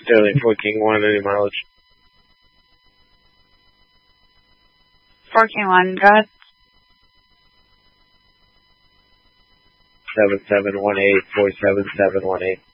Sterling 4 King 1, any mileage? 4 King 1, go ahead. 7718, 47718.